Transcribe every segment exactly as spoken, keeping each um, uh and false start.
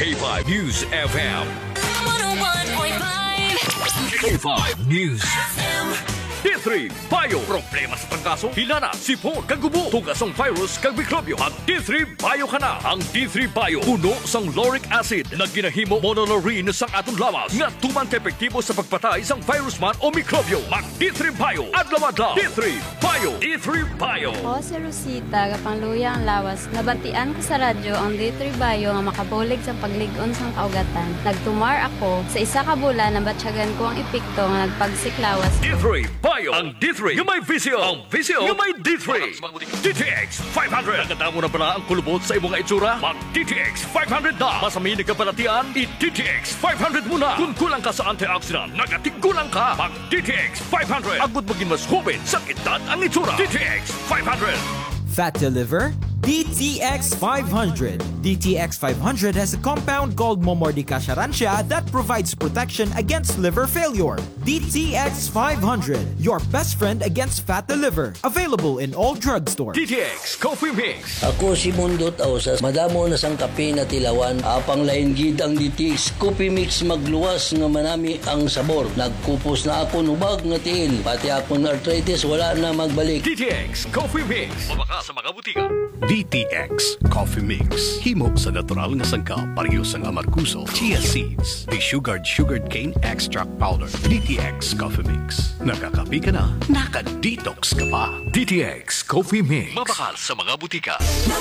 K five News F M. one oh one point five K five News F M. D three Bio. Problema sa pangkaso, hilana, sipon, kagubo, tugasong virus, kag mikrobyo. Ang D three Bio ka na. Ang D three Bio, puno sang lauric acid na ginahimo monolaurin sang atong lawas nga tuman ka-epektibo sa pagpatay sang virus man o mikrobyo. Mag D three Bio. Adlaw-adlaw. D three Bio. D three Bio. Ako si Rosita, kapangluya ang lawas. Nabantian ko sa radyo ang D three Bio nga makabulig sa pagligon sang kaugatan. Nagtumar ako sa isa ka bulan na batsyagan ko ang epekto nga nagpagsiklawas. D three Bio. Ang D three yung may visio. Ang visio yung may D three. D T X five hundred. Nakatamo na pala ang kulubot sa imong itsura? Mag D T X five hundred na. Masami ni kapalatian, i-D T X five hundred muna. Kung kulang ka sa antioxidant, nagatigulang ka. Mag D T X five hundred. Agud maging mas hubin, sakit ang itsura. D T X five hundred. Fat to liver? D T X five hundred. D T X five hundred has a compound called Momordica charantia that provides protection against liver failure. D T X five hundred, your best friend against fat to liver. Available in all drugstores. D T X Coffee Mix. Ako si Mundot Ausas, madamo na sang kape na tilawan. Apang lain gid ang D T X Coffee Mix magluwas nga manami ang sabor. Nagkupos na ako nubag nga tiil. Pati akong arthritis wala na magbalik. D T X Coffee Mix. Mabaka sa mga butika. D T X Coffee Mix. Himo sa natural nga sangka, pareho sang amarguso, chia seeds, desugared sugared cane extract powder. D T X Coffee Mix. Nakakapi ka na, naka-detox ka pa. D T X Coffee Mix. Mabakal sa mga butika.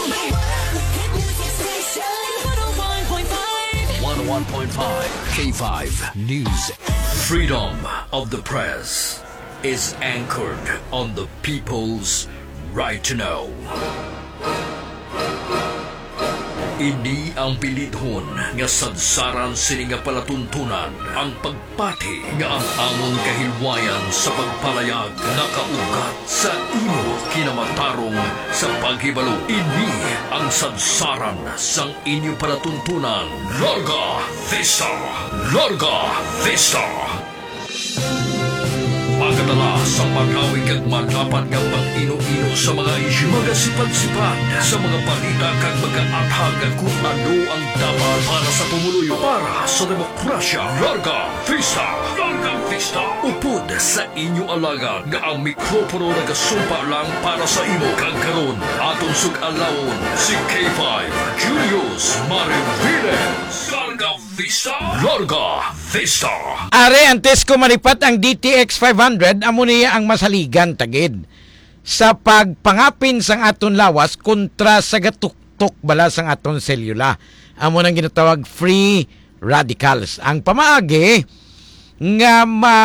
one oh one point five K five News. Freedom of the press is anchored on the people's right to know. Ini ang pilithon nga sadsaran sini nga palatuntunan ang pagpati nga ang among kahilwayan sa pagpalayag nakaugat sa imo kinamatarong sa paghibalo. Ini ang sadsaran sang inyo palatuntunan. Larga Vista! Larga Vista! Pagkatala sa pag-awig at madapat ng pag-ino-ino sa mga isyu, magasipad-sipad sa mga balita kag mag-aathag at kung ano ang dapat para sa pumuluyo, para sa demokrasya. Larga Vista! Larga Vista! Upod sa inyo alaga nga ang mikropono nagasumpa lang para sa imo kag karon atong sug-alawon si K five Julius Mariviles. Larga Vista! Larga Vista! Are antes ko manipat ang D T X five hundred, amo niya ang masaligan tagid sa pagpangapin sang aton lawas kontra sa gatuktok bala sang aton selula. Amo nang ginatawag free radicals. Ang pamaagi nga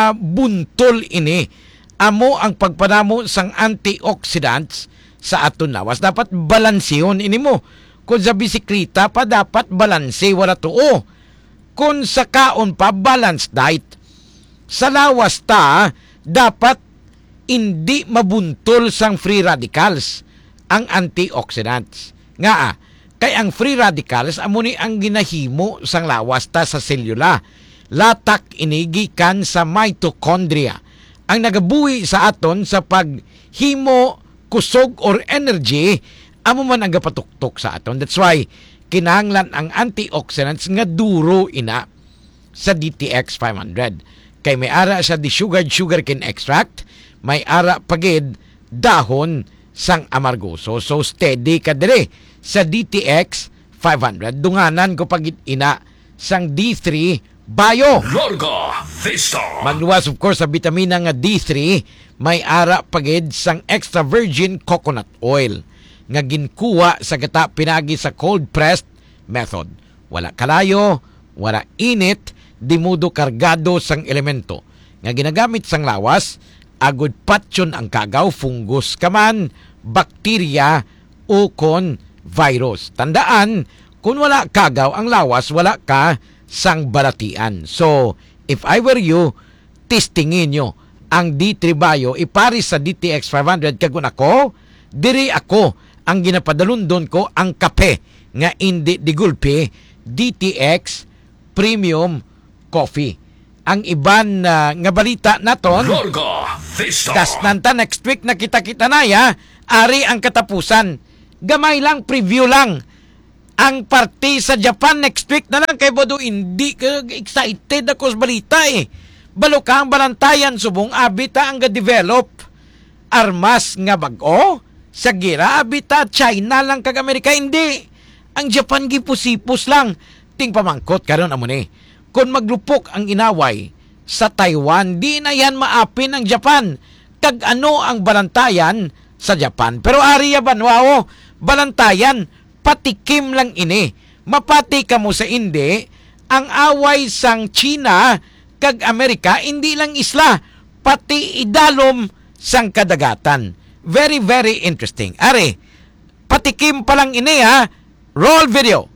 mabuntol ini amo ang pagpanamo sang antioxidants sa aton lawas. Dapat balanseyon ini mo. Kung sa bisikleta pa dapat balanse, wala tuo. Kung sa kaon pa, balanced diet. Sa lawas ta, dapat hindi mabuntol sang free radicals ang antioxidants. Nga ah, kay ang free radicals amo ni ang ginahimo sang lawas ta sa selula. Latak inigikan sa mitochondria. Ang nagabuhi sa aton sa paghimo kusog or energy amo man ang gapatuktok sa aton. That's why kinahanglan ang antioxidants nga duro ina sa D T X five hundred. Kay may ara sa desugared sugarcane extract, may ara pagid dahon sang amargoso. So steady ka dire sa D T X five hundred. Dunganan ko pagid ina sang D three Bio. Larga Vista! Magluwas of course sa vitamina nga D three, may ara pagid sang extra virgin coconut oil nga ginkuha sa gata pinagi sa cold pressed method. Wala kalayo, wala init, di mudo kargado sang elemento nga ginagamit sang lawas, agud patyon ang kagaw, fungus kaman, bakterya o kon virus. Tandaan, kung wala kagaw ang lawas, wala ka sang balatian. So, if I were you, testingin nyo ang D three Bio iparis sa D T X five hundred. Kagun ako, diri ako ang ginapadalundon ko ang kape nga hindi digulpi D T X Premium Coffee. Ang iban uh, nga balita naton, Larga Vista! kasnanta next week na kita-kita na ya, ari ang katapusan. Gamay lang, preview lang. ang party sa Japan next week na lang. Kay Bodo, hindi ka excited ako sa balita eh. Balo ka ang balantayan, subong abita ang ga-develop. Armas nga bago, sa gira abita, China lang kag Amerika, hindi. Ang Japan gipusipos lang. Ting pamangkot karon amo ni. Kung maglupok ang inaway sa Taiwan, di na yan maapin ang Japan. Kag ano ang balantayan sa Japan. Pero ariya ba, wow, balantayan, patikim lang ini. Mapati ka mo sa hindi, ang away sang China kag Amerika, hindi lang isla, pati idalom sang kadagatan. Very, very interesting. Ari, patikim pa lang ini ha. Roll video.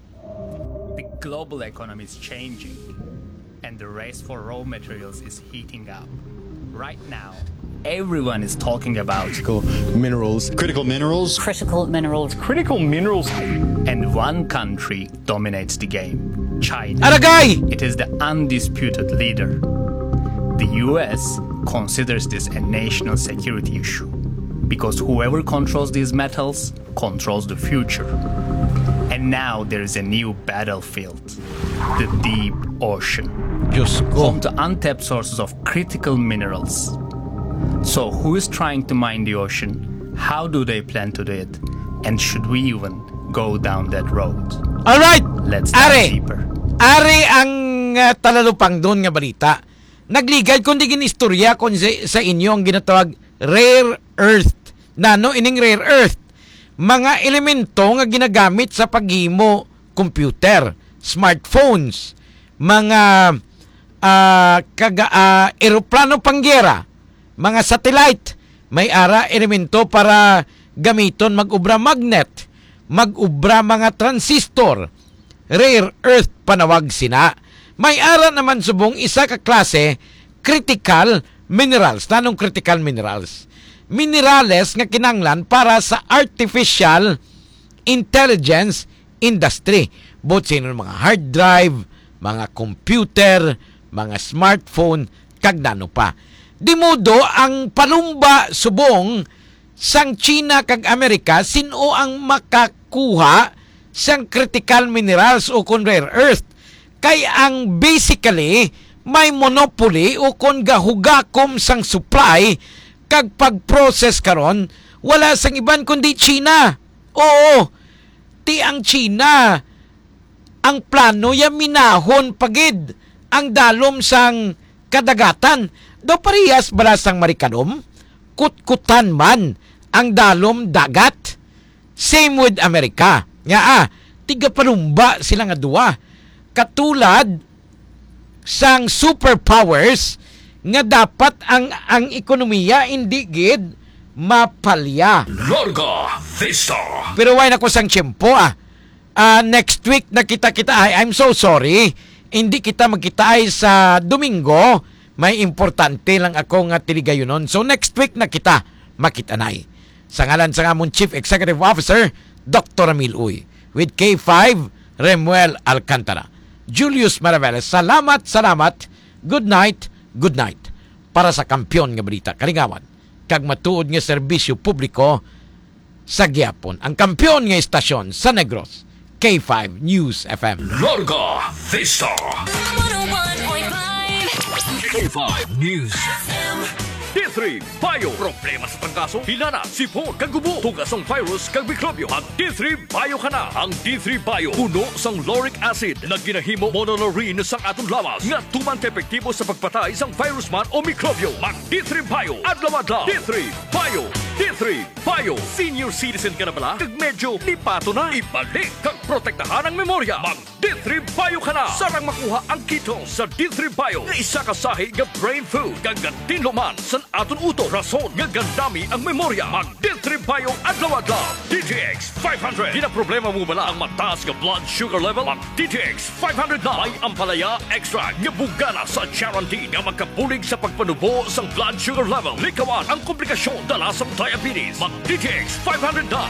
The global economy is changing and the race for raw materials is heating up. Right now, everyone is talking about critical minerals. Critical minerals. Critical minerals. critical minerals, and one country dominates the game, China. Aragay! It is the undisputed leader. The U S considers this a national security issue because whoever controls these metals controls the future. And now there is a new battlefield, the deep ocean, Diyos ko. home to untapped sources of critical minerals. So who is trying to mine the ocean? How do they plan to do it? And should we even go down that road? Alright! Let's dive Ari! deeper. Ari ang uh, talalupang doon nga balita. Nagligay kundi ginistorya kung sa, sa inyo ang ginatawag rare earth. Nano ining rare earth? Mga elemento nga ginagamit sa paghimo computer, smartphones, mga uh, kaga, uh, eroplano panggera, mga satellite, may ara elemento para gamiton mag-ubra magnet, mag-ubra mga transistor, rare earth panawag sina. May ara naman subong isa ka klase critical minerals. Tanong critical minerals? Minerales nga kinanglan para sa artificial intelligence industry. Both sino mga hard drive, mga computer, mga smartphone, kag nano pa. Di modo ang panumba subong sang China kag Amerika sino ang makakuha sang critical minerals o kon rare earth. Kay ang basically may monopoly o kon gahugakom sang supply kag pag-process karon wala sang iban kundi China. Oo, ti ang China ang plano ya minahon pagid ang dalom sang kadagatan. Do parehas bala sang marikadom, kutkutan man ang dalom dagat. Same with Amerika. Nga ah, tiga panumba sila nga duwa. Katulad sang superpowers nga dapat ang ang ekonomiya hindi gid mapalya. Larga Vista. Pero why na ko sang tiyempo ah. Uh, next week na kita-kita ay I'm so sorry. Hindi kita magkita ay sa Domingo. May importante lang ako nga tiligayonon. So next week na kita makitanay. Sa ngalan sa among Chief Executive Officer, Doctor Ramil Uy. With K five, Remuel Alcantara. Julius Maraveles, salamat, salamat. Good night. Good night para sa kampyon nga balita kalingawan kag matuod nga serbisyo publiko sa gihapon. Ang kampyon nga istasyon sa Negros, K five News F M. Larga Vista. one oh one point five. K five News F M. D three Bio. Problema sa tangkaso, hilana, sipon, kagubo, tugas ang virus, kag mikrobyo. Ang D three Bio ka na. Ang D three Bio, puno sang lauric acid na ginahimo monolaurin sang atong lawas nga tuman epektibo sa pagpatay sang virus man o mikrobyo. Mag D three Bio, adlaw-adlaw. D three Bio. D three Bio. Senior citizen ka na bala? Kag medyo lipato na. Ibalik kag protektahan ang memorya. Mag D three Bio ka na. Sarang makuha ang keto sa D three Bio nga isa ka sahi nga brain food kag gantinluman sa aton uto. Rason nga gandami ang memorya. Mag D three Bio adlaw-adlaw. D T X five hundred. Di na problema mo bala ang mataas nga blood sugar level? Mag D T X five hundred na. May ampalaya extra nga bugana sa Charantin nga magkabulig sa pagpanubo sang blood sugar level. Likawan ang komplikasyon dala sa diabetes. Mag D T X five hundred na.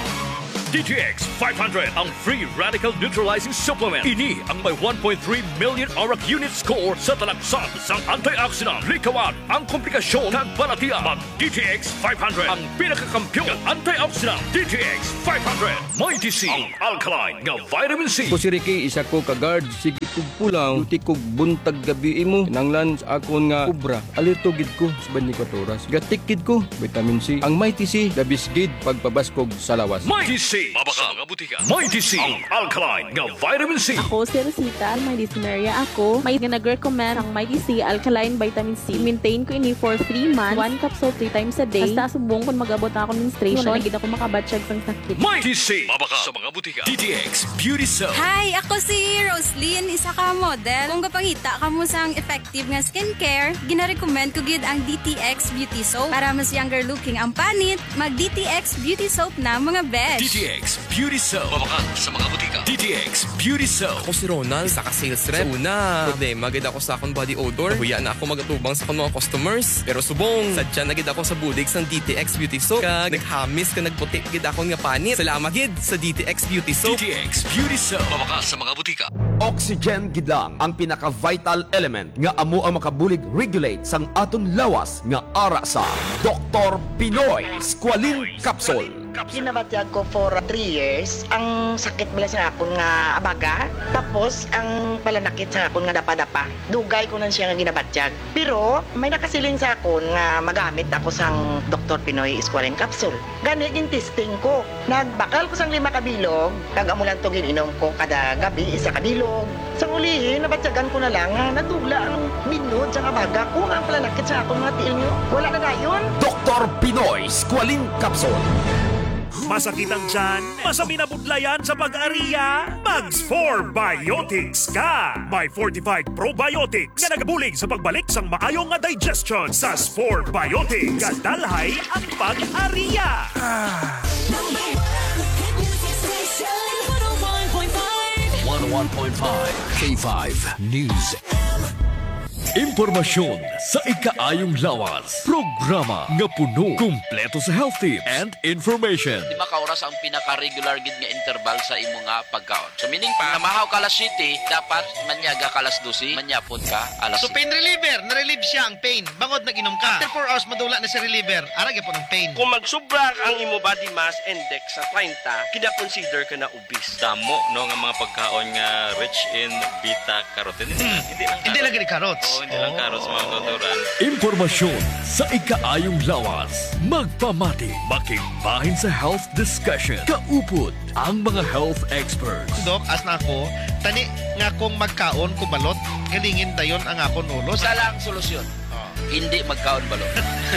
D T X five hundred, ang free radical neutralizing supplement. Ini ang may one point three million auric unit score sa talaksan sang antioxidant. Likawan ang komplikasyon ng balatian. Mag D T X five hundred, ang pinakakampyon ng antioxidant. D T X five hundred, may D C, ang alkaline nga vitamin C. Ko si Ricky, isa ko ka-guard. Sige kog pulang, duty kog buntag gabi mo. Nanglan sa akon nga kubra. Alito gid ko sa twenty-four oras. Gatikid ko, vitamin C. Ang may T C, dabisgid pagpabaskog sa lawas. May D C, mabaka mga butika. May D C, ang alkaline nga vitamin C. Ako si Rosita, may dysuria ako. May nag-recommend ang may D C alkaline vitamin C. Maintain ko ini for three months. One capsule three times a day. Basta subong kung mag-abot ako ng menstruation. Wala gid ako makabatsyag sang sakit. May D C, mabaka sa mga butika. D T X Beauty Soap. Hi, ako si Roslyn, isa ka model. Kung kapangita ka mo sang effective nga skincare, gina-recommend ko gid ang D T X Beauty Soap para mas younger looking ang panit. Mag D T X Beauty Soap na mga besh. D T X Beauty Soap. Mabaka sa mga butika. D T X Beauty Soap. Ako si Ronald, isa ka sales rep. Sa una, problema gid ako sa akong body odor. Huya na ako magatubang sa akong mga customers. Pero subong, sadya na gid ako sa bulig sang D T X Beauty Soap. Kag naghamis ka nagputi gid ako nga panit. Salamat gid sa D T X Beauty Soap. D T X Beauty Soap. Mabaka sa mga butika. Oxygen gid lang ang pinaka-vital element nga amo ang makabulig regulate sang aton lawas nga ara sa Doktor Pinoy Squalene Capsule. Ginabatyag ko for three years. Ang sakit bala sa akon nga abaga. Tapos, ang palanakit sa akon nga dapa-dapa. Dugay ko na siya nga ginabatyag. Pero, may nakasiling sa akon nga magamit ako sang Doktor Pinoy Squalene Capsule. Gani yung testing ko. Nagbakal ko sang lima kabilog. Kag-amulan to gininom ko kada gabi isa kabilog. Sa ulihin, nabatyagan ko na lang nga natugla ang minod sa abaga ko nga ang palanakit sa akon nga tiil nyo. Wala na dayon. Doktor Pinoy Squalene Capsule. Masakit ang tiyan? Masami na budlayan sa pag-ariya? Mags four Biotics ka! May fortified probiotics nga nagabulig sa pagbalik sang maayong nga digestion sa four Biotics. Gadalhay ang pag-ariya! one oh one point five K five News. Impormasyon sa ikaayong lawas. Programa nga puno, kumpleto sa health tips and information. Lima ka oras ang pinaka-regular gid nga interval sa imo nga pagkaon. So meaning pa, namahaw ka alas siyete, dapat manyaga ka alas dose, manyapon ka alas So pain reliever, na-relieve siya ang pain. Bangod nag-inom ka. After four hours madula na si reliever, arag po ng pain. Kung magsubra ang imo body mass index sa thirty, kina-consider ka na obese. Damo no nga mga pagkaon nga rich in beta-carotene. Hmm. Hindi lang Hindi lang gini carrots. Oo, hindi lang carrots mga tuturan. Impormasyon sa ikaayong lawas. Magpamati, makigbahin sa health discussion. Kaupod ang mga health experts. Dok, as na ako, tani nga kung magkaon ko balot, galingin dayon ang akon ulo. Sa lang solusyon. Oh. Hindi magkaon balot.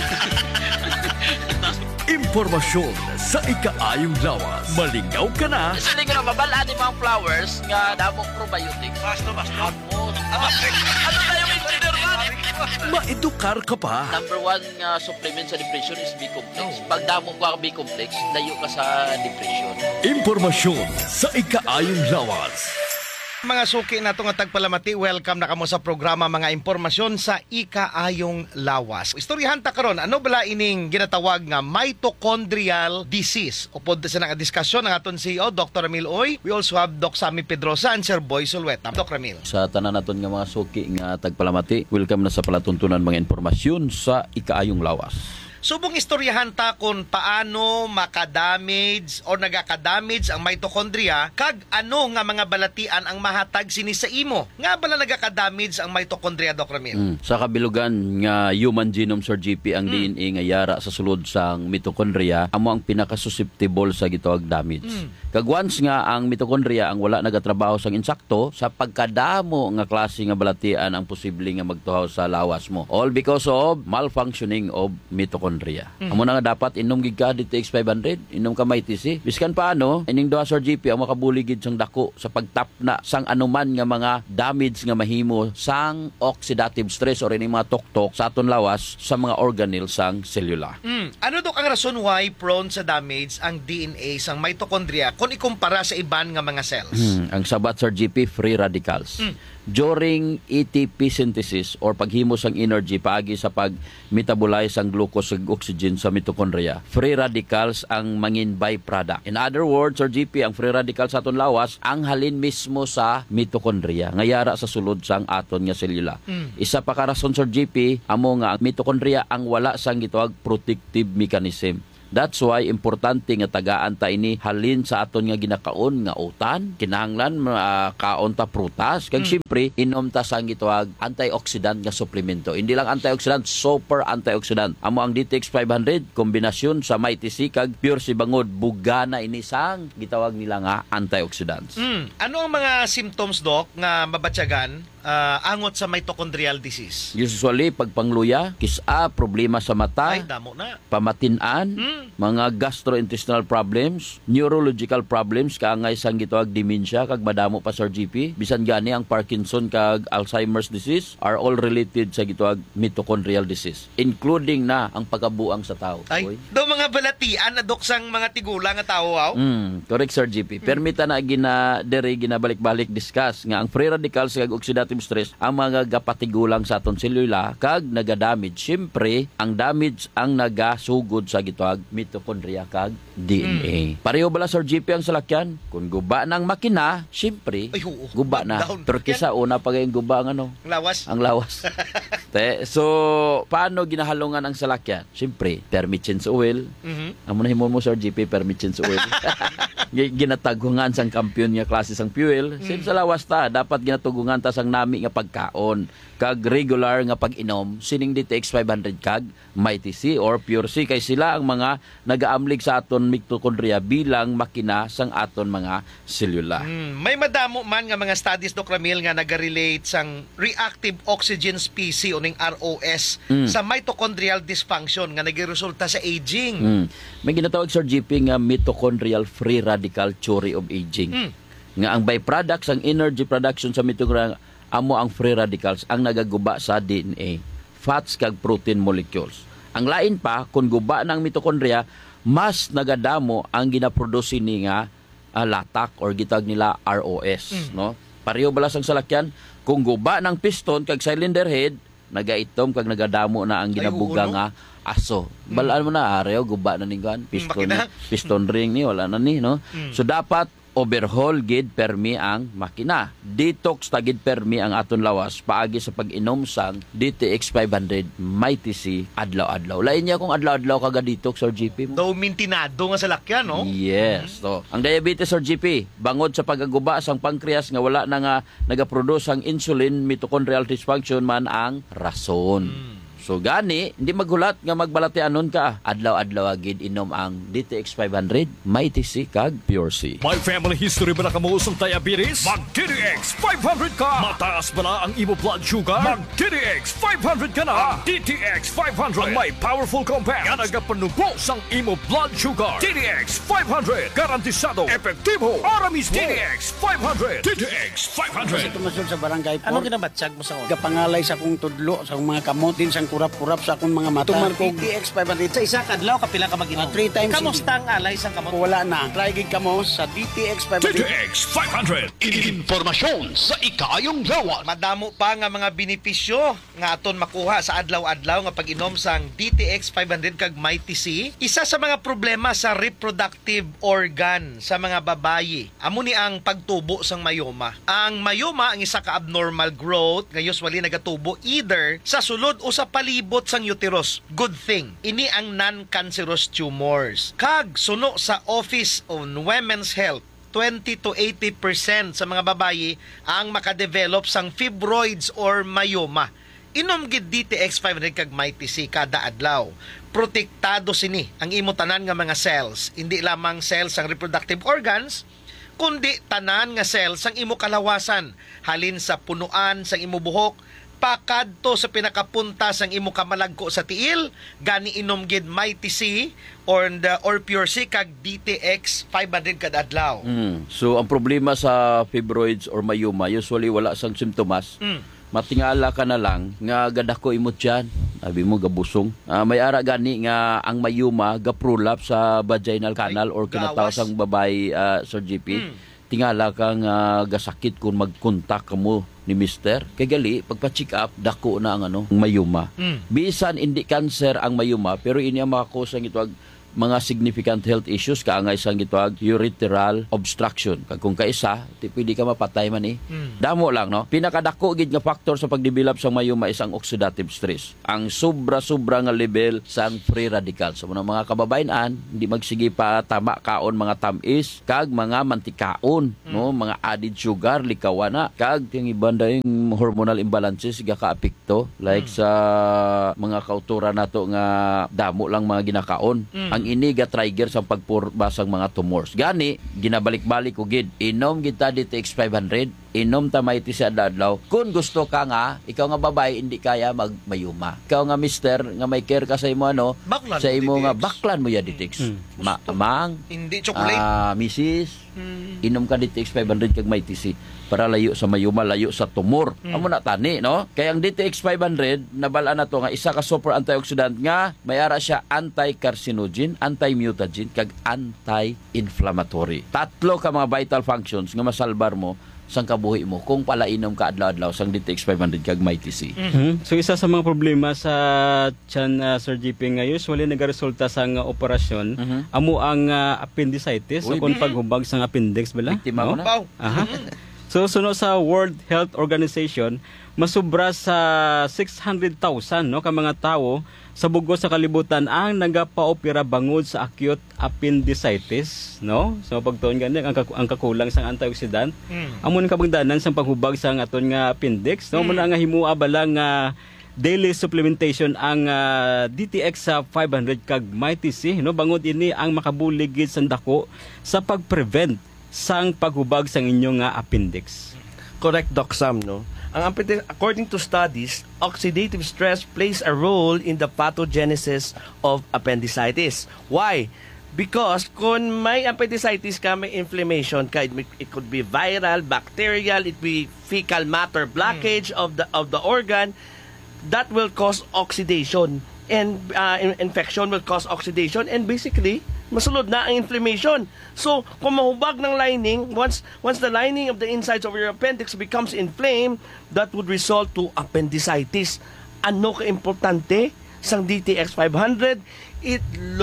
Impormasyon sa ikaayong lawas. Malingaw ka na. Sa hindi ko na mabalaan ni mga flowers nga damong probiotics. Basta, basta. Ano? Ano tayo may consider man? Maedukar ka pa. Number one nga supplement sa depression is B-complex. Pag damo ko ang B-complex, layo ka sa depression. Impormasyon sa ikaayong lawas. Mga suki na nga tagpalamati, welcome na kamo sa programa mga impormasyon sa ikaayong lawas. Istoryahan ta karon, ano bala ining ginatawag nga mitochondrial disease? Upod sa nga diskusyon ng aton C E O, Doctor Ramil Oy. We also have Doc Sammy Pedrosa and Sir Boy Sulweta. Doc Ramil. Sa tanan naton nga mga suki nga tagpalamati, welcome na sa palatuntunan mga impormasyon sa ikaayong lawas. Subong istoryahan ta kung paano makadamage o nagakadamage ang mitochondria kag ano nga mga balatian ang mahatag sini sa imo. Nga bala nagakadamage ang mitochondria, Doc Ramil? Mm. Sa kabilugan nga human genome Sir G P ang mm. D N A nga yara sa sulod sang mitochondria amo ang pinaka-susceptible sa gitawag damage. Mm. Kag once nga ang mitochondria ang wala nagatrabaho sang insakto, sa pagkadamo nga klase nga balatian ang posible nga magtuhaw sa lawas mo. All because of malfunctioning of mitochondria. Mm-hmm. Amo na nga dapat inom gid ka D T X five hundred, inom ka may T C. Biskan paano, ining duha Sir G P ang makabuligid sang dako sa pagtap na sang anuman nga mga damage nga mahimo sang oxidative stress or ining mga tuktok sa aton lawas sa mga organelle sang selula. Mm. Ano dok ang rason why prone sa damage ang D N A sang mitochondria kung ikumpara sa iban nga mga cells? Hmm, ang sabat Sir G P, free radicals. Mm. During A T P synthesis or paghimo sang energy paagi sa pag-metabolize ang glucose ug oxygen sa mitochondria, free radicals ang mangin byproduct. In other words, Sir G P, ang free radicals sa aton lawas ang halin mismo sa mitochondria nga yara sa sulod sang aton nga selula. Mm. Isa pa ka rason, Sir G P, amo nga ang mitochondria ang wala sang gitawag protective mechanism. That's why importante nga tagaan ta ini halin sa aton nga ginakaon nga utan, kinahanglan uh, kaon ta prutas, kag Mm. syempre inom ta sang gitawag antioxidant nga suplemento. Hindi lang antioxidant, super antioxidant. Amo ang D T X five hundred kombinasyon sa Mighty C kag Pure C Bangod, bugana ini sang gitawag nila nga antioxidants. Mm. Ano ang mga symptoms, Doc, nga mabatyagan uh, angot sa mitochondrial disease? Usually pagpangluya, kisa, problema sa mata, Ay, damo na. pamatin-an, Mm. mga gastrointestinal problems, neurological problems, kaangay sang gitawag dementia, kag madamo pa Sir G P. Bisan gani ang Parkinson kag Alzheimer's disease are all related sa gitawag mitochondrial disease, including na ang pagkabuang sa tao. Ay, do mga balatian na Doc sang mga tigula nga tao, aw? Mm, correct Sir G P. Permita na gina dere ginabalik-balik discuss nga ang free radicals kag oxidative stress ang mga gapatigulang sa aton selula kag nagadamage. Siyempre, ang damage ang nagasugod sa gitawag mitochondria kag D N A. Mm. Pareho bala Sir G P ang salakyan? Kung guba ng makina, siyempre, Ay, oo. guba na. Down. Pero kisa una pa yung guba ang ano? Ang lawas. Ang lawas. Te, so, paano ginahalungan ang salakyan? Siyempre, permithins oil. Mhm. Amo na himo mo Sir G P, permithins oil. Gi- ginatagungan sang kampiyon nga klase sang fuel. Mm. Sim sa lawas ta, dapat ginatugungan ta sang nami nga pagkaon. Kag regular nga pag-inom, sining D T X five hundred kag Mighty C or Pure C, kay sila ang mga nagaamlig sa aton mitochondria bilang makina sang aton mga selula. Mm, may madamo man nga mga studies, Doc Ramil, nga nagarelate sang reactive oxygen species o ning R O S Mm. sa mitochondrial dysfunction nga nagiresulta sa aging. Mm. May ginatawag Sir G P nga mitochondrial free radical theory of aging. Mm. Nga ang byproducts, ang energy production sa mitochondria amo ang free radicals ang nagaguba sa D N A, fats kag protein molecules. Ang lain pa, kung guba ng mitochondria, mas nagadamo ang ginaproduce ni nga uh, latak or gitag nila R O S. Mm. No? Pareho bala sang salakyan, kung guba ng piston kag cylinder head, nagaitom kag nagadamo na ang ginabuga Ay, nga aso. Balaan mo na, areo, guba na ni gan, piston, Makina. piston ring ni, wala na ni, no? Mm. So dapat overhaul gid permi ang makina. Detox tagid permi ang aton lawas paagi sa pag-inom sang D T X five hundred Mighty C adlaw-adlaw. Lain niya kung adlaw-adlaw kaga detox or G P mo. Daw mintinado nga sa lakyan, no? Yes. So, ang diabetes or G P, bangod sa pagaguba sang pancreas nga wala na nga nagaproduce ang insulin, mitochondrial dysfunction man ang rason. Mm. So gani, hindi maghulat nga magbalatianon ka. Adlaw-adlaw agid inom ang D T X five hundred, Mighty C kag Pure C. May family history ba na kamuusong diabetes? Mag-D T X five hundred ka! Mataas ba na ang imo blood sugar? Mag-D T X five hundred ka na! Ang D T X five hundred ang may powerful compound nga nagapanubos ang imo blood sugar. D T X five hundred, garantisado, epektibo, aramis D T X five hundred. D T X five hundred. Kasi tumasyon sa barangay po. Ano ginabatsag mo sa ako? Kapangalay sa akong tudlo, sa akong mga kamot, din sa kurap-kurap sa akong mga mata. Tuman ko D T X five hundred. Sa isa kadlaw kapila ka mag-inom. Uh, three times. Kamusta ang alay sa kamot? Wala na. Try gig kamo sa D T X five D T hundred. X five hundred. Informasyon sa ikayong lawas. Madamo pa nga mga benepisyo nga aton makuha sa adlaw-adlaw nga pag-inom sang D T X five hundred kag Mighty C. Isa sa mga problema sa reproductive organ sa mga babayi, amo ni ang pagtubo sang mayoma. Ang mayoma ang isa ka abnormal growth nga usually nagatubo either sa sulod o sa palibot sang uterus. Good thing. Ini ang non-cancerous tumors. Kag suno sa Office on Women's Health, twenty to eighty percent sa mga babayi ang makadevelop sang fibroids or mayoma. Inom gid D T X five hundred kag Mighty C kada adlaw. Protektado sini ang imo tanan nga mga cells, hindi lamang cells sang reproductive organs, kundi tanan nga cells sang imo kalawasan, halin sa punuan sang imo buhok, pakadto sa pinakapunta sang imo kamalagko sa tiil, gani inom gid Mighty C or the or Pure C kag D T X five hundred kada adlaw. Mm. So ang problema sa fibroids or mayoma, usually wala sang simptomas. Mm. Matingala ka na lang nga gadako imot yan. Abi mo gabusong. Ah, may ara gani nga ang mayuma gaprulap sa vaginal canal or kinatawag sang babae, ah, Sir G P. Mm. Tingala kang uh, gasakit kung mag-contact kamo ni mister. Kay gali, pagpa-check up, dako na ang ano, mayuma. Mm. Bisan hindi cancer ang mayuma, pero ini ang makakusang ito mga significant health issues kaangay sang gitawag urethral obstruction. Kag kung kaisa, ti pwede ka mapatay man eh. Mm. Damo lang no. Pinakadako gid nga factor sa pagdevelop sang mayuma is ang oxidative stress. Ang sobra-sobra nga level sang free radicals. So mga kababayan, hindi magsige pa tama kaon mga tamis kag mga mantikaon, mm. no, mga added sugar likawana kag ting ibanda yung hormonal imbalances ga kaapekto like mm. sa mga kautura nato nga damo lang mga ginakaon. Mm. Ang ini ga trigger sa pagpurbasang mga tumors. Gani ginabalik-balik ko gid. Inom gid ta D T X five hundred, inom ta may ti sa adlaw. Kung gusto ka nga, ikaw nga babae hindi kaya magmayuma. Ikaw nga mister nga may care ka sa imo ano, baklan sa imo nga baklan mo ya D T X. Hmm. Ma amang hindi chocolate. Ah, uh, misis. Hmm. Inom ka D T X five hundred kag may T C para layo sa mayuma, layo sa tumor. Hmm. Amo na tani, no? Kaya ang D T X five hundred nabala na to nga isa ka super antioxidant nga may ara siya anti-carcinogen, anti-mutagen kag anti-inflammatory. Tatlo ka mga vital functions nga masalbar mo sang kabuhi mo kung palainom ka adlaw-adlaw sang D T X five hundred kag may T C. Mm-hmm. So isa sa mga problema sa tiyan, uh, Sir G P, nga usually nagaresulta sang uh, operasyon, mm-hmm. amo ang uh, appendicitis o kung paghubag sang appendix bala. Biktima mo no? na. Aha. So sunod sa World Health Organization, masubra sa six hundred thousand no ka mga tawo sa bugos sa kalibutan ang nagapaopera bangod sa acute appendicitis, no? So pagtuon gani ang, ang kakulang sang antioxidant, mm. amon kabangdanan sang paghubag sang aton nga appendix, no? Mm. Muna nga himua bala nga daily supplementation ang uh, D T X sa five hundred kag may T C, no? Bangod ini ang makabulig gid sang dako sa pag-prevent sang paghubag sang inyong nga appendix. Correct, Doc Sam, no? Ang according to studies, oxidative stress plays a role in the pathogenesis of appendicitis. Why? Because kung may appendicitis ka, may inflammation ka, it, it could be viral, bacterial, it be fecal matter blockage mm. of the of the organ, that will cause oxidation. And uh, infection will cause oxidation and basically masulod na ang inflammation. So, kung mahubag ng lining, once once the lining of the insides of your appendix becomes inflamed, that would result to appendicitis. Ano ka-importante sang D T X five hundred? It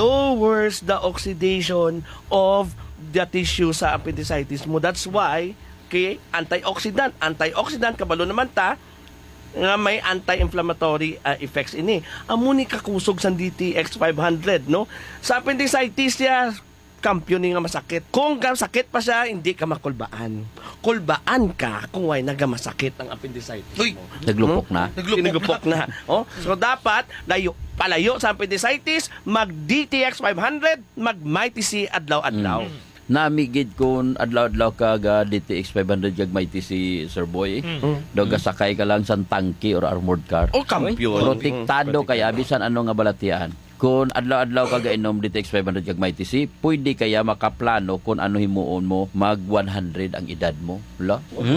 lowers the oxidation of the tissue sa appendicitis mo. That's why, okay, antioxidant. Antioxidant, kabalo naman ta, nga may anti-inflammatory uh, effects ini. Amo ni kakusog sa D T X five hundred, no? Sa appendicitis niya, kampiyon nga masakit. Kung sakit pa siya, hindi ka makulbaan. Kulbaan ka kung way nagamasakit ang appendicitis. Uy, naglupok na. Naglupok, naglupok na. Oh, so dapat layo palayo sa appendicitis, mag D T X five hundred, mag may T C adlaw-adlaw. Mm. Namigid kun adlaw-adlaw ka ga D T X five hundred kag may T C, Sir Boy. Mm. Daw gasakay ka lang sa tanki or armored car. Oh, kampiyon. Protektado kaya bisan ano nga balatian. Kung adlaw-adlaw ka gainom D T X five hundred kag may T C, pwede kaya makaplano kung ano himuon mo mag one hundred ang edad mo. Wala?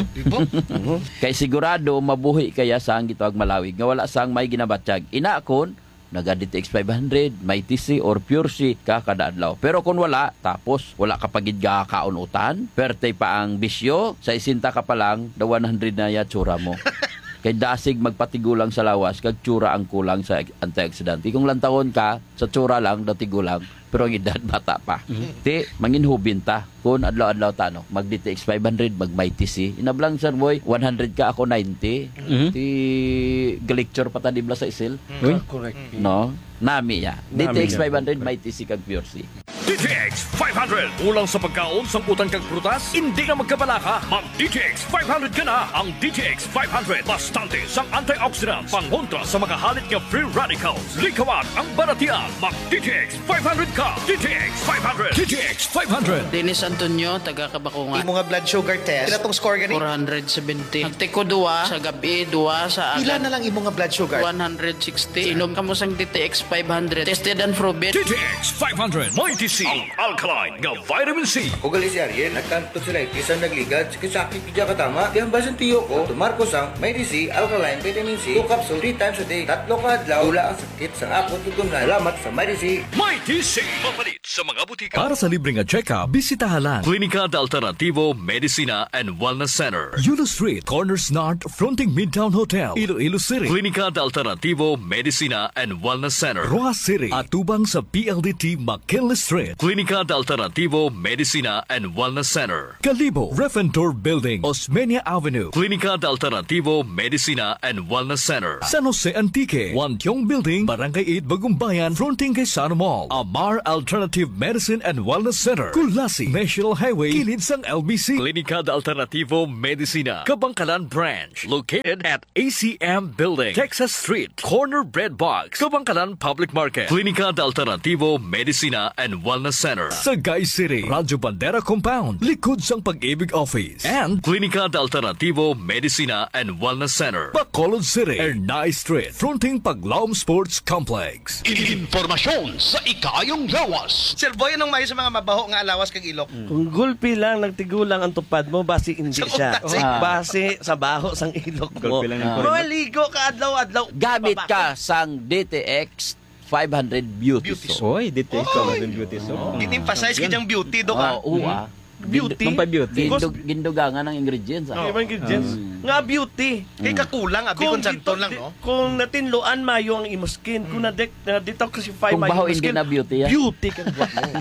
Mm-hmm. Kay sigurado mabuhi kaya sa ang gitawag malawig nga wala sang may ginabatsyag. Ina kon naga D T X five hundred, may T C or Pure C ka kada adlaw. Pero kung wala, tapos wala ka pagid ga kaunutan, perte pa ang bisyo, sa isinta ka pa lang, da one hundred na ya tsura mo. Kay dasig magpatigulang sa lawas, kag tsura ang kulang sa antioxidant. Kung lantawon ka, sa tsura lang, datigulang, pero ang edad bata pa. Mm-hmm. Ti, manginhubin ta. Kung adlaw-adlaw ta, no? Mag D T X five hundred, mag may T C. Inablang, Sir Boy, one hundred ka, ako ninety. Mm-hmm. Ti, galicture pa ta dibla sa isil. Mm-hmm. Correct. No? Nami ya. D T X five hundred, may T C kag Pure C. D T X five hundred. Ulang sa pagkaon, samputan kag prutas, hindi ka magkabalaka. Mag D T X five hundred ka na. Ang D T X five hundred, bastante sang antioxidant, pangontra sa makahalit nga free radicals. Likawan ang baratian. Mag D T X five hundred ka. D T X five hundred. D T X five hundred. Dennis Antonio, taga Kabakungan. Imo nga blood sugar test. Pila tong score gani? four seventy. Nagtiko duwa sa gabi, duwa sa agad. Pila na lang imo nga blood sugar? one sixty. Inom ka mo sang D T X five hundred. Tested and proven. D T X five hundred. May T C C, ang alkaline nga vitamin C. O gali si Ariel, nagkanto si Righty sa nagligad, sakit kaya katama. Di ang basan tiyo ko, tumarko sang may D C, alkaline, vitamin C, two capsule, three times a day. Tatlo ka adlaw, wala ang sakit sa ako tutungan. Salamat sa may D C. May D C, mapalit sa mga butika. Para sa libreng check-up, bisitahalan Klinika de Alternativo Medicina and Wellness Center. Yulo Street, Corners North, fronting Midtown Hotel, Iloilo City. Klinika de Alternativo Medicina and Wellness Center. Roa City, atubang sa P L D T McKinley Street. Klinika de Alternativo Medicina and Wellness Center. Kalibo, Refentor Building, Osmeña Avenue. Klinika de Alternativo Medicina and Wellness Center. San Jose Antique, Wantiong Building, Barangay eight, Bagumbayan, fronting kay Sano Mall. Amar Alternative Medicine and Wellness Center. Kulasi, National Highway, kilid sang L B C. Klinika de Alternativo Medicina, Kabangkalan Branch, located at A C M Building, Texas Street, Corner Bread Box, Kabangkalan Public Market. Klinika de Alternativo Medicina and Wellness Center. Sagay City, Radyo Bandera Compound, likod sang Pag-ibig Office. And Klinika de Alternativo Medicina and Wellness Center. Bacolod City, Ernay Street, fronting Paglaom Sports Complex. Informasyon sa ikayong lawas. Sir Boy, anong mayo sa mga mabaho nga alawas kag ilok? Kung gulpi lang, nagtigulang ang tupad mo, basi hindi Sa siya. utas, eh. Base sa baho sang ilok mo. Gulpi lang yung Ah. Maligo ka adlaw-adlaw. Gamit ka sang D T X five hundred Beauty Soap. Oy, D T X five hundred Beauty Soap. Gin-emphasize kanyang beauty do ka. Oo, oo, ah. Beauty? Nung pa beauty. Gindug, gindugangan ng ingredients. Ah. Ibang ingredients. Nga beauty. Kay kakulang, abi kung santon lang, no? Kung natinluan mayo ang imo skin, kung na-detoxify Kung mayo ang bahoin skin, din na beauty, ah. beauty ka buhat mo.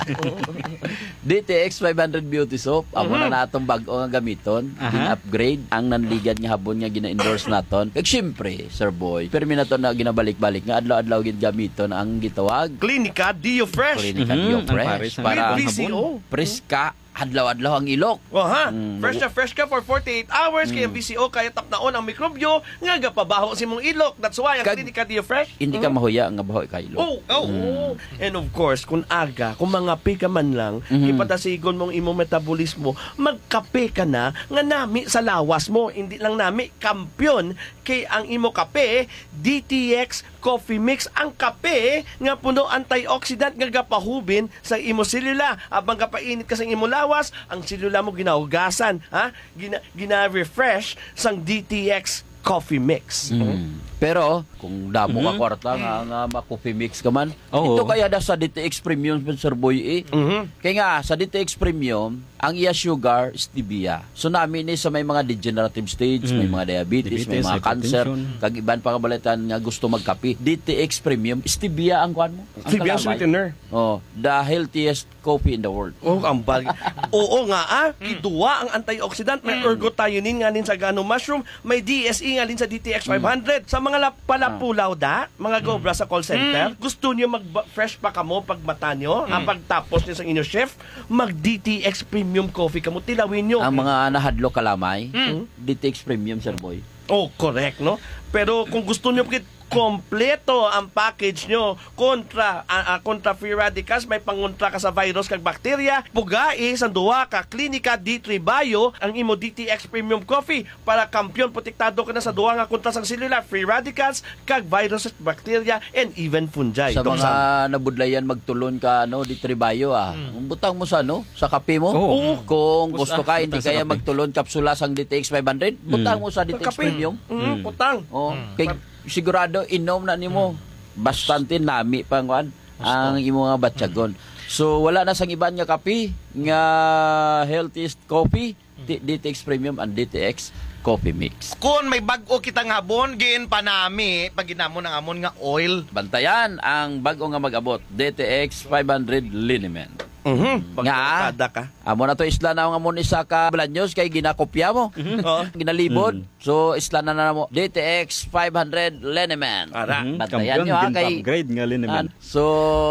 D T X five hundred Beauty Soap, amo Mhm. na natong bag-o nga gamiton, Aha. gin-upgrade ang nanligad nga habon nga gina-endorse naton. Kag syempre, Sir Boy, permi na to na ginabalik-balik nga adlaw-adlaw gid gamiton ang gitawag Klinika Dio Fresh. Klinika Mhm, Dio ang Fresh pares ng para With V C O. preska adlaw-adlaw ang ilok. Oh, ha? Mm, fresh na fresh ka for forty-eight hours kaya ang V C O kaya tapnaon ang mikrobyo nga gapabaho si mong ilok. That's why ang Kag- Klinika Dio Fresh. Hindi ka mahuya nga baho ka ilok. Oh, oh, oh. And of course, kung aga, kung mangapi ka man lang, Mhm. ipatasigon mong imong metabolismo, magkape ka na nga nami sa lawas mo. Hindi lang nami, kampyon kay ang imo kape, D T X Coffee Mix. Ang kape nga puno antioxidant nga gapahubin sa imo selula. Abang kapainit ka sa imo lawas, ang selula mo ginahugasan, ha? Gina, gina-refresh sang D T X Coffee Mix. Mm. Pero kung damo ka Mhm. kwarta nga nga ma-coffee mix ka man, Oo. ito kaya da sa D T X Premium Sir Boy eh. Mhm. Kaya nga sa D T X Premium, ang iya sugar stevia. So namin ni sa may mga degenerative stage, Mm. may mga diabetes, may Diabetes, mga cancer, hypertension. kag iban pa kabalitan nga gusto magkape. D T X Premium stevia ang kuan mo. Ang Stevia kalamay. sweetener. Oh, the healthiest coffee in the world. Oh, ang bal. Oo nga ah, kiduwa ang antioxidant, may ergothioneine nga nin sa gano mushroom, may D S E nga nin sa D T X five hundred. Sa mga lap- palapulaw da, mga gobra sa call center, gusto niyo mag-fresh pa kamo pag mata nyo, ang pagtapos niyo sa inyo chef, mag-D T X Premium Coffee kamo, tilawin nyo. Ang mga nahadlo kalamay, Mm. D T X Premium Sir Boy. Oh, correct, no? Pero kung gusto niyo pagit kompleto ang package nyo kontra ah, ah, kontra free radicals, may pangontra ka sa virus kag bakterya, pugai sa duwa ka Klinika D three Bio ang imo D T X Premium Coffee para kampyon protektado ka na sa duwa nga kontra sang selula, free radicals kag virus at bakterya and even fungi. Sa Dok mga Sam. nabudlayan magtulon ka no di tribayo ah. Hmm. Butang mo sa no sa kape mo. Oo. Kung Bus- gusto ah, ka hindi butang sa kaya kape. magtulon kapsula sang D T X five hundred, butang mo sa D T X Kape. Premium. Mm, putang. Oh, kay sigurado inom na nimo. Bastante nami pang kuan ang imo nga batyagon. So wala na sang iban nga kape nga healthiest coffee, D- DTX Premium and D T X Coffee Mix. Kung may bag-o kitang habon, gin pa nami, pag ginamon ng amon nga oil. Bantayan ang bag-o nga mag-abot, D T X five hundred Liniment. Mhm. Nga, Pagkakada ka. amo na to isla na ang amon isa ka Blanyos kay ginakopya mo. Oo. Ginalibod. So isla na na mo D T X five hundred Liniment. Ara. Mhm. Bantayan Kampiyon, nyo ha din kay pa-upgrade nga liniment. Ah, so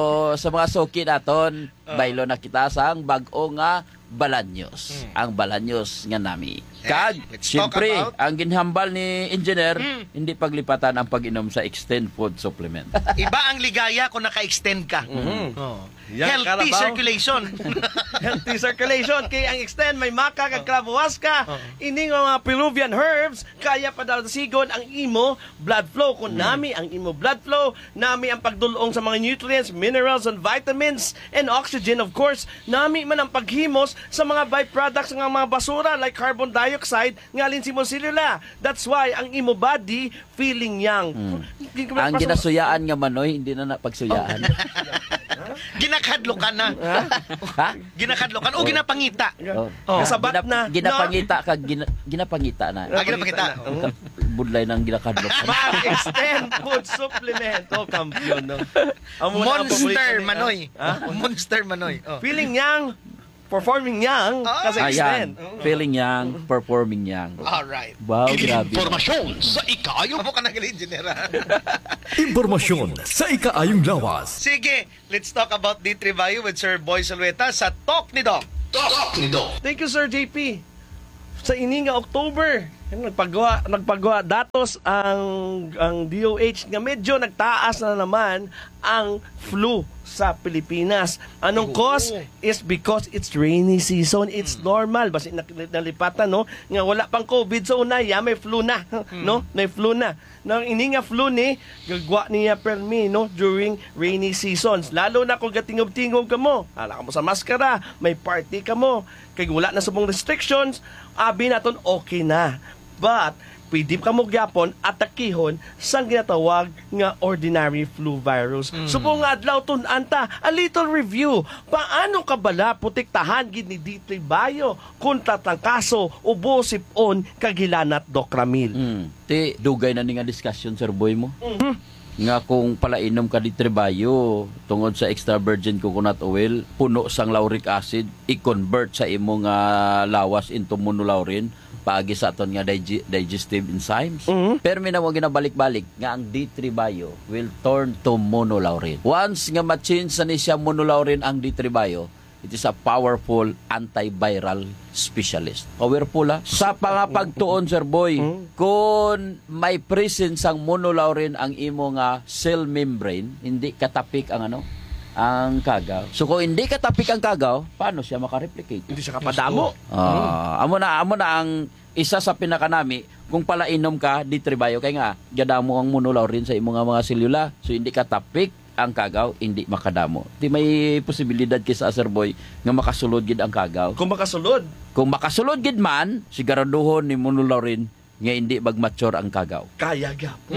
sa mga suki naton, baylo na kita sa ang bag-o nga Balanyos. Ang Balanyos nga nami. Kag, let's talk siyempre, about- ang ginhambal ni engineer, hindi paglipatan ang pag-inom sa extend food supplement. Iba ang ligaya kung naka-extend ka. Mhm. Oh. Yan, Healthy Kalabaw. circulation. Healthy circulation. Kaya ang extend may maka kag clavuasca. Ining mga Peruvian herbs kaya pa daw sigon ang imo blood flow. Kung nami ang imo blood flow, nami ang pagdulong sa mga nutrients, minerals, and vitamins, and oxygen, of course. Nami man ang paghimos sa mga byproducts ng mga basura like carbon dioxide ngalin si selula. That's why ang imo body feeling young. Hindi ko Ang mapasok- ginasuyaan nga manoy, hindi na napagsuyaan. Ginakadlokan na. Ha? Ginakadlokan o ginapangita. Oh. Oh. Sabat na. Ginapangita kag gina, ginapangita na. Ah, ginapangita. Budlay ng ginakadlok. Mag-extend food supplement. Oh, kampiyon, no? Ang muna ang paborito Monster ni- Manoy. Ha? Monster Manoy. Oh. Feeling young, performing young, kasi extend. Ayan, feeling young, performing young. Alright. Wow, grabe. Impormasyon sa ikaayong Amo ka na engineer. Impormasyon sa ikaayong lawas. Sige, let's talk about D three Bio with Sir Boy Salueta sa Talk ni Doc. Talk ni Doc. Thank you, Sir J P. Sa ini nga October, nagpagawa nagpagawa datos ang ang D O H nga medyo nagtaas na naman ang flu sa Pilipinas. Anong cause? Is because it's rainy season. It's normal. Basta nalipatan, no? Nga wala pang COVID sa una, ya may flu na. No? May flu na. Nang ini nga flu ni, gagwa niya permi, no? During rainy seasons. Lalo na kung gatingog-tingog ka mo. Hala ka mo sa maskara. May party ka mo. Kaya wala na subong restrictions. Abi naton okay na. But, pwede ka mo gyapon at takihon sa ginatawag nga ordinary flu virus. Mm. Subong nga adlaw tun-anta, a little review. Paano ka bala putiktahan gid ni D three Bio kung tatangkaso ubo sipon kagilanat Docramil? Mm. Ti dugay na ni nga discussion Sir Boy mo. Mhm. Nga kung palainom ka di Trebayo tungod sa extra virgin coconut oil, puno sang lauric acid, i-convert sa imong uh, lawas into monolaurin paagi sa aton nga dig- digestive enzymes. Mm-hmm. Pero may na mo ginabalik-balik nga ang D three Bio will turn to monolaurin. Once nga ma-change sa ni siya monolaurin ang D three Bio, it is a powerful antiviral specialist. Powerful ha? Sa pangapagtuon, Sir Boy, kung may presence ang monolaurin ang imo nga cell membrane, hindi katapik ang ano? Ang kagaw. So kung hindi katapik ang kagaw, paano siya makareplicate? Hindi siya kapadamo. Ah, amo na amo na ang isa sa pinakanami kung palainom ka D three Bio kay nga gadamo ang monolaurin sa imong mga selula. So hindi katapik ang kagaw, hindi makadamo. Di may posibilidad kisa Sir Boy nga makasulod gid ang kagaw. Kung makasulod. Kung makasulod gid man, siguraduhon ni monolaurin nga hindi mag-mature ang kagaw. Kaya gyapon.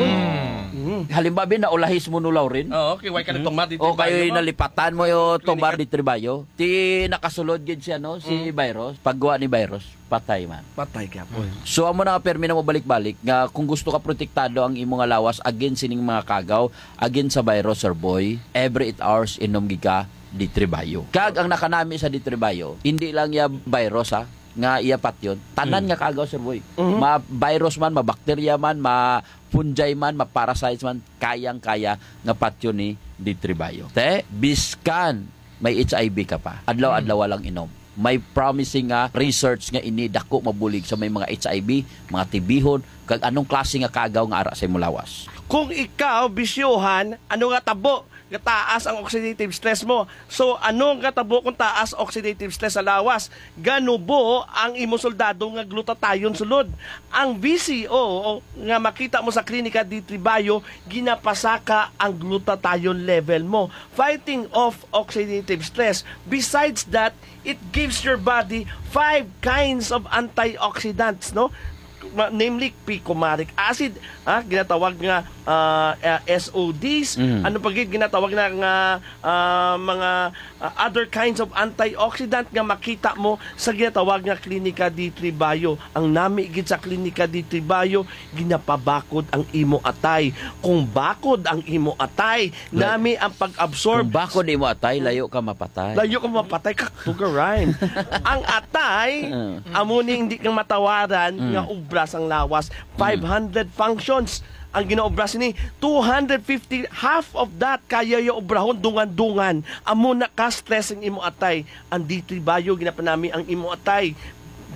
Mm. Halimbawa na ulahis monolaurin. Oh, okay, why ka nagtumar D three O kayo Bio mo? nalipatan mo yung tumar di Trebayo. Ti nakasulod gid siya no si virus. Paggawa ni virus, patay man. Patay gyapon. So amo na nga permi na mo balik-balik nga kung gusto ka protektado ang imong nga lawas against sining mga kagaw, against sa virus Sir Boy, every eight hours inom gid ka D three Bio. Kag ang nakanami sa D three Bio, hindi lang ya virus ha, nga iyapat yun. Tanan nga kagaw Sir Boy. Mhm. Ma virus man, ma bacteria man, ma fungi man, ma parasites man, kayang-kaya nga patyo ni D three Bio. Te, biskan may H I V ka pa. Adlaw-adlaw lang inom. May promising nga research nga ini dako mabulig sa may mga H I V, mga tibihon, kag anong klase nga kagaw nga ara sa imong lawas. Kung ikaw bisyohan, ano nga tabo? Nga taas ang oxidative stress mo. So, ano nga tabo kung taas oxidative stress sa lawas? Ganubo ang imo soldado nga glutathione sulod. Ang V C O nga makita mo sa klinika D three Bio, ginapasaka ang glutathione level mo. Fighting off oxidative stress. Besides that, it gives your body five kinds of antioxidants, no? Namely picomaric acid, ha, ginatawag nga uh, uh, S O Ds, Mm. ano pa gid ginatawag na nga uh, mga uh, other kinds of antioxidant nga makita mo sa ginatawag nga klinika D three Bio. Ang nami gid sa klinika D three Bio, ginapabakod ang imo atay. Kung bakod ang imo atay, nami ang pag-absorb. Kung bakod imo atay, layo ka mapatay. Layo ka mapatay ka tuga rhyme. Ang atay, amo ni hindi kang matawaran Mm. nga ubra ang lawas. five hundred functions ang ginaobras ni two hundred fifty, half of that kaya yung obrahon dungan-dungan. Amo na ka stress ang imo atay. Ang D three Bio ginapanami ang imo atay.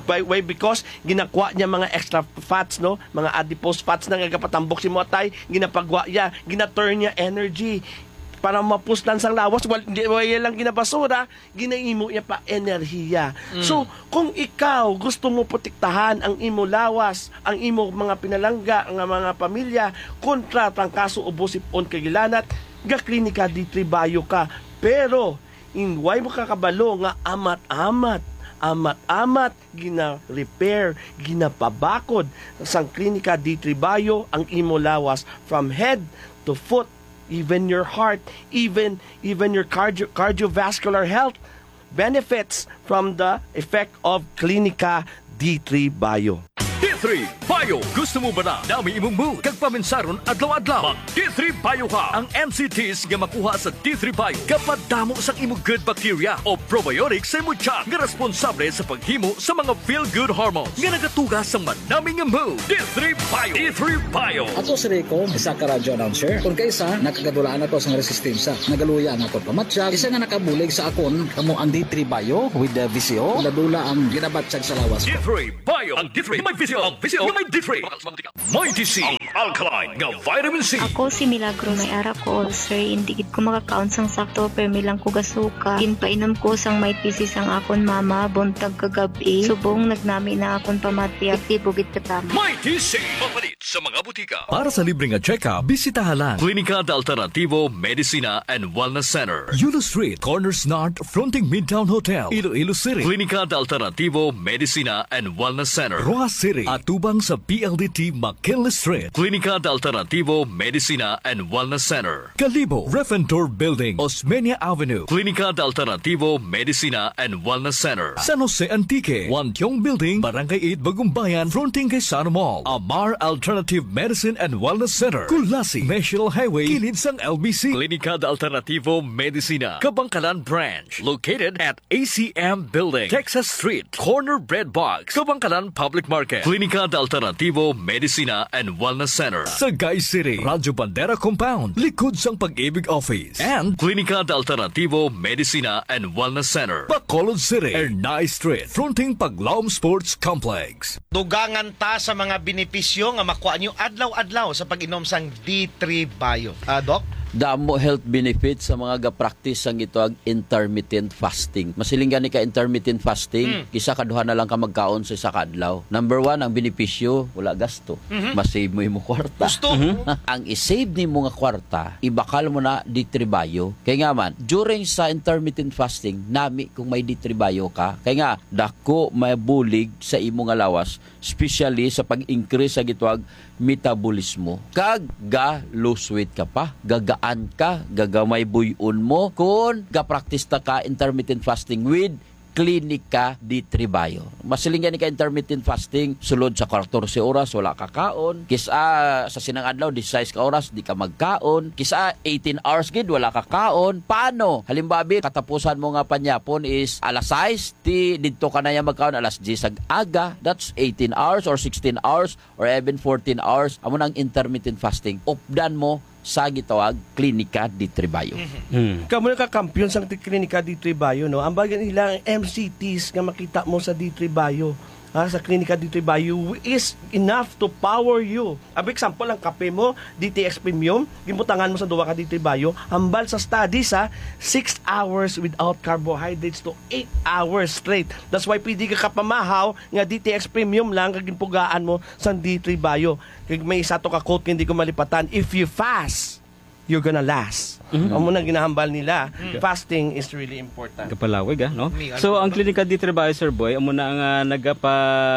Why, why? Because ginakuha niya mga extra fats, no? Mga adipose fats na nagapatambok si Muatay, ginapagwa niya, ginaturn niya energy para mapuslan sang lawas, wal wala lang ginabasura, ginaimo niya pa enerhiya. Mm. So, kung ikaw gusto mo protektahan ang imo lawas, ang imo mga pinalangga, ang mga pamilya kontra trangkaso o busipon kagilanat, ga klinika di tribayo ka. Pero in way mo kakabalo nga amat-amat amat-amat, gina-repair, ginapabakod sang klinika di tribayo ang imo lawas from head to foot, even your heart, even even your cardio, cardiovascular health benefits from the effect of Klinika D three Bio. D three Bio. Gusto mo ba na dami imong mood kag paminsaron adlaw-adlaw? Mag D three Bio ka. Ang M C Ts nga makuha sa D three Bio kapag damo sa imong good bacteria o probiotics sa imong tiyan nga responsable sa paghimo sa mga feel-good hormones nga nagatuga sa manaming mood. D three Bio. D three Bio. Ako si Rico, isa ka radio announcer. Kung kaysa, nakagadulaan ako sa resistensya. Nagaluya ako pamatsyag. Isa nga nakabulig sa akon, kamo ang D three Bio with the V C O. Ladula ang ginabatsyag sa lawas. D three Bio. Ang D three may V C O. Ang V C O may D three. Mighty C. Ang alkaline nga vitamin C. Ako si Milagro, may ara ko ulcer. Hindi gid ko makakaon sang sakto, pero milang ko gasuka. Ginpainom ko sang Mighty C sang akon mama, buntag kagabi. Subong nagnami na akon pamati, aktibo gid katama. Mighty C. Mapalit sa mga butika. Para sa libreng check-up, bisitahan lang Klinika de Alternativo Medicina and Wellness Center. Yulo Street, Corners North, fronting Midtown Hotel, Iloilo City. Klinika de Alternativo Medicina and Wellness Center. Roa City, atubang sa P L D T McKinley Street. Klinika de Alternativo Medicina and Wellness Center. Kalibo, Refentor Building, Osmeña Avenue. Klinika de Alternativo Medicina and Wellness Center. San Jose Antique, Wantiong Building, Barangay eight, Bagumbayan, fronting kay Sano Mall. Amar Alternative Medicine and Wellness Center. Kulasi, National Highway, kilid sang L B C. Klinika de Alternativo Medicina, Kabangkalan Branch. Located at A C M Building, Texas Street, Corner Bread Box, Kabangkalan Public Market. Klinika de Alternativo Medicina and Wellness Center. Sagay City, Radyo Bandera Compound, likod sang Pag-ibig Office. And Klinika de Alternativo Medicina and Wellness Center. Bacolod City, Ernay Street, fronting Paglaom Sports Complex. Dugangan ta sa mga benepisyo nga makuha nyo adlaw-adlaw sa pag-inom sang D three Bio. Ah, Doc? Damo health benefits sa mga ga-practice ang ito ang intermittent fasting. Masiling gani ka intermittent fasting, mm. kisa kaduha na lang ka magkaon sa isa ka adlaw. Number one, ang benepisyo, wala gasto. Mm-hmm. Masave mo yung kwarta. Gusto. Mm-hmm. Ang isave ni mo nga kwarta, ibakal mo na D three Bio. Kaya nga man, during sa intermittent fasting, nami kung may D three Bio ka, kaya nga, dako may bulig sa imo nga lawas, especially sa pag-increase sa gitwag metabolismo. Kag ga lose weight ka pa, gagaan ka, gagamay buyon mo kung ga-practice ta ka intermittent fasting with Klinika D three Bio. Masilingan ni ka intermittent fasting, sulod sa fourteen oras wala ka kaon. Kisa sa sinang adlaw sixteen ka oras di ka magkaon. Kisa eighteen hours gid wala ka kaon. Paano? Halimbawa katapusan mo nga panyapon is alas sais, ti didto ka na ya magkaon alas ten ag aga. That's eighteen hours or sixteen hours or even fourteen hours. Amo nang intermittent fasting. Updan mo sa gitawag Klinika D three Bio. Mm-hmm. Kamu na ka-kampiyon sa Klinika D three Bio, no? Ang bagay nila ang M C Ts nga makita mo sa D three Bio, ha, sa Klinika D three Bio is enough to power you. Ab example, ang kape mo, D T X Premium, gimutangan mo sa duwa ka D three Bio, hambal sa studies ha, six hours without carbohydrates to eight hours straight. That's why pwede ka kapamahaw nga D T X Premium lang kagimpugaan mo sa D three Bio. Kaya may isa to ka quote hindi ko malipatan, if you fast, you're gonna last. Mm-hmm. Ang muna ginahambal nila, mm-hmm. fasting is really important. Kapalawig, ah, no? So, ang Klinika D three Bio, Sir Boy, amo na nga nagapa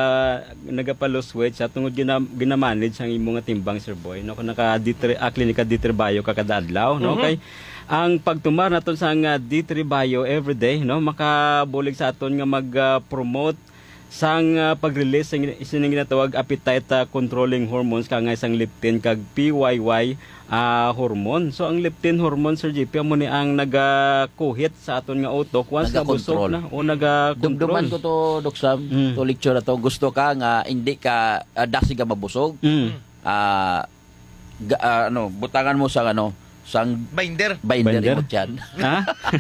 nagapa-lose weight sa tungod gina, ginamanage ang imong nga timbang, Sir Boy, no? Kung naka D three, ah, Klinika D three Bio kakada adlaw, no? Mm-hmm. Okay. Ang pagtumar naton sa nga D three Bio everyday, no? Makabulig sa aton nga mag-promote sang uh, pag-release ng isinang ginatawag appetite uh, controlling hormones kangay sang leptin kag P Y Y uh, hormone. So ang leptin hormone, Sir J P, amo ni ang naga-kuhit sa aton nga utok once na busog na o naga-control. Dumduman ko to, Dok Sam, mm. to lecture na to. Gusto ka nga hindi ka uh, dasi ka mabusog. Mm. Uh, ga, uh, ano, butangan mo sa ano sang binder. Binder, Binder? imot yan. Ha?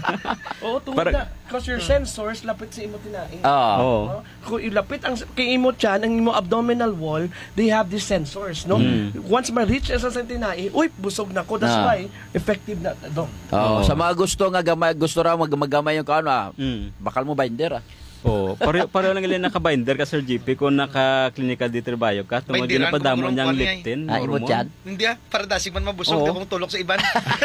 Oo, tungod Para- na. Because your sensors, lapit sa imo tinae. Ah. Oo. Kung ilapit ang kay imo tiyan, ang imo abdominal wall, they have these sensors, no? Mm. Once ma-reach sa sa tinae, uy, busog na ko. That's Ah. why, effective na. Do. Oh, sa mga gusto nga gamay, gusto ra mag magamay yung kaano, ah, bakal mo binder ah. Oh, pareho pareho lang ilin naka-binder ka Sir G P kung naka-clinical deterbayo ka, tungod Binderan, ginapadamo kung niyang kurong kuwan lectin. Ah, imot hormone. yan. Hindi ah, para dasig man mabusog, Oo. di akong tulok sa iban.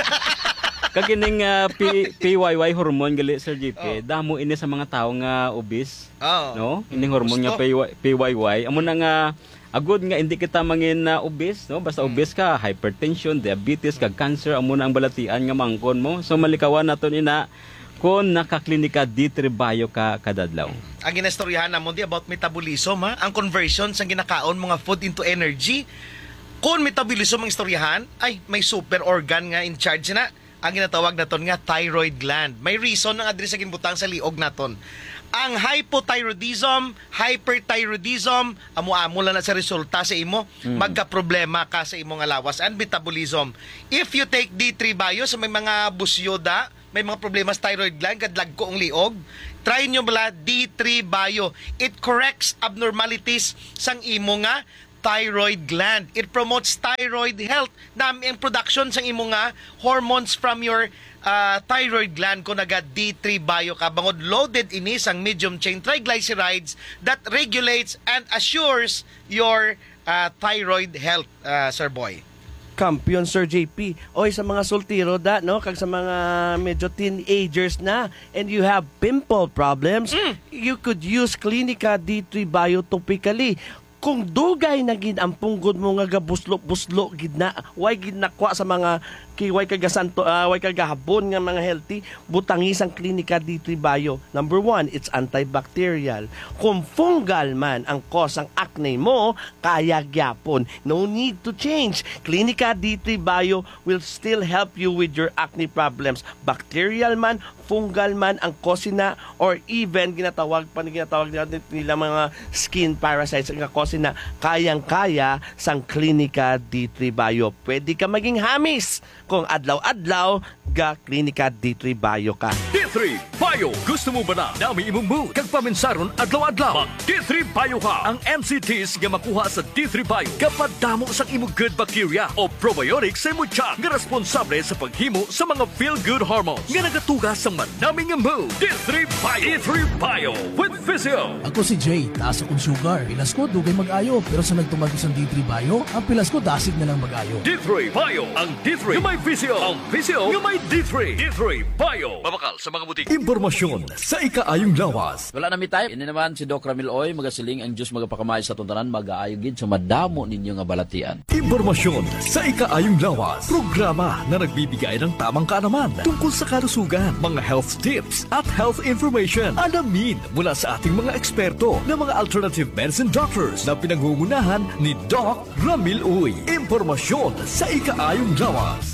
Kagining uh, P- PYY hormone gali Sir G P, damo ini sa mga tao nga obese, Oo. no? Ining hormone nga P Y Y, amo na nga agud nga hindi kita mangin na obese, no? Basta obese ka, hypertension, diabetes, kag cancer, amo na ang balatian nga mangkon mo. So malikawan naton ina kung nakaklinika D three Bio ka kadadlaw. Ang ginastoryahan na mo di about metabolism ha, ang conversion sa ginakaon mga food into energy. Kung metabolism ang istoryahan, ay may super organ nga in charge na. Ang ginatawag naton nga thyroid gland. May reason ng address sa ginbutang sa liog naton. Ang hypothyroidism, hyperthyroidism, amo-amo lang na sa resulta sa imo, Mm. magka-problema ka sa imong alawas and metabolism. If you take D three Bio sa may mga busyoda, may mga problema sa thyroid gland, kadlag ko ang liog, try nyo bala D three Bio. It corrects abnormalities sang imo nga thyroid gland. It promotes thyroid health. Nami ang production sang imo nga hormones from your uh, thyroid gland kung naga D three Bio ka. Bangod loaded ini sang medium chain triglycerides that regulates and assures your uh, thyroid health, uh, Sir Boy. Kampiyon, Sir J P. Oy, sa mga sultiro da, no? Kag sa mga medyo teenagers na and you have pimple problems, you could use Clinica D three Bio topically. Kung dugay na gid ang punggod mo nga gabuslo-buslo gid na, way gid nakwa sa mga kiway kagasanto, uh, way kagahabon nga mga healthy, butangis ang Clinica D three Bio. Number one, it's antibacterial. Kung fungal man ang cause ang acne mo, kaya gyapon. No need to change. Clinica D three Bio will still help you with your acne problems. Bacterial man, fungal man ang cause na, or even ginatawag pa ginatawag nila, nila mga skin parasites ang cause na, kayang-kaya sang Clinica D three Bio. Pwede ka maging hamis kung adlaw-adlaw ga Clinica D three Bio ka. D three Bio. Gusto mo ba na dami imong mood kag paminsaron adlaw-adlaw? Mag D three Bio ka. Ang M C Ts nga makuha sa D three Bio kapag damo sa imong good bacteria o probiotics sa imong tiyan nga responsable sa paghimo sa mga feel-good hormones nga nagatugas sa manaming nga mood. D three Bio. D three Bio with Physio. Ako si Jay, taas akong sugar. Pilas ko, dugay mag-ayo. Pero sa nagtumagos ng D three Bio, ang pilas ko dasig na lang mag-ayo. D three Bio. Ang D three nga may Physio. Ang Physio nga may D three. D three Bio. Mabakal sa mga butik. Impormasyon sa ikaayong lawas. Wala na mi tayo. Ini naman si Doc Ramil Oy, magasiling ang Diyos magapakamay sa tuntanan, mag-aayo gid sa madamo ninyo nga balatian. Impormasyon sa ikaayong lawas. Programa na nagbibigay ng tamang kaalaman tungkol sa kalusugan, mga health tips at health information. Alamin mula sa ating mga eksperto na mga alternative medicine doctors na pinangungunahan ni Doc Ramil Uy. Impormasyon sa ikaayong lawas.